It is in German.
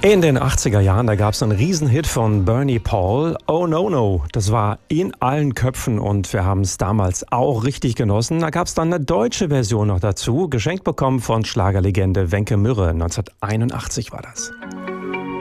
In den 80er Jahren, da gab es einen Riesenhit von Bernie Paul, Oh No No. Das war in allen Köpfen und wir haben es damals auch richtig genossen. Da gab es dann eine deutsche Version noch dazu, geschenkt bekommen von Schlagerlegende Wenke Mürre. 1981 war das.